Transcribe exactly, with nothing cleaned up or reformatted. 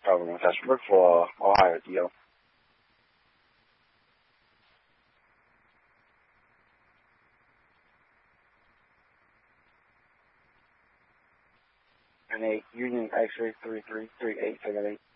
Calvin West Ashford for Ohio D O. And eight Union X-ray three three three eight seven eight.